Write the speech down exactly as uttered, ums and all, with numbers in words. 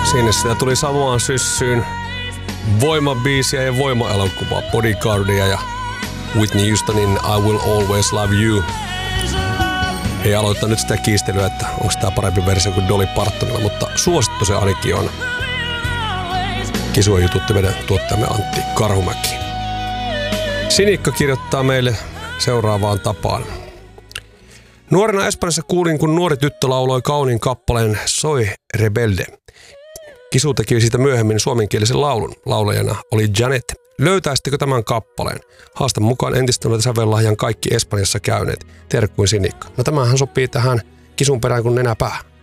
Sinne sitä tuli samaan syssyyn voimabiisiä ja voimaelokuvaa, Bodyguardia ja Whitney Houstonin I Will Always Love You. Ei aloittaa nyt sitä kiistelyä, että onko tämä parempi versio kuin Dolly Partonilla, mutta suosittu se ainakin on. Kisua jututti meidän tuottajamme Antti Karhumäki. Sinikka kirjoittaa meille seuraavaan tapaan. Nuorena Espanjassa kuulin, kun nuori tyttö lauloi kauniin kappaleen Soy Rebelde. Kisu teki siitä myöhemmin suomenkielisen laulun. Laulajana oli Janet. Löytäisittekö tämän kappaleen? Haastan mukaan entistä noita sävellahjan kaikki Espanjassa käyneet. Terkkuin Sinikka. No tämähän sopii tähän kisun perään kuin nenäpää.